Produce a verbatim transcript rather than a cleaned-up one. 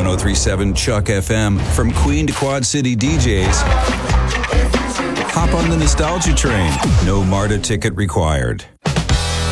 oh three point seven Chuck F M. From Queen to Quad City D Js, hop on the nostalgia train. No MARTA ticket required.